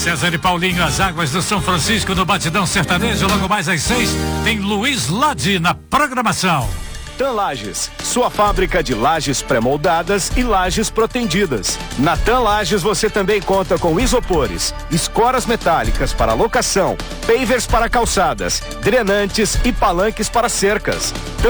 César e Paulinho, as águas do São Francisco no Batidão Sertanejo. Logo mais às 6 tem Luiz Lodi na programação. TAM Lages, sua fábrica de lajes pré-moldadas e lajes protendidas. Na TAM Lages você também conta com isopores, escoras metálicas para locação, pavers para calçadas, drenantes e palanques para cercas.